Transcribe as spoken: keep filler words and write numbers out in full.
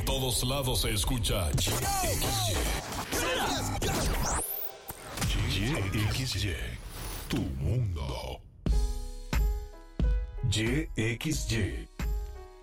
En todos lados se escucha Y X Y, tu mundo. Y X Y,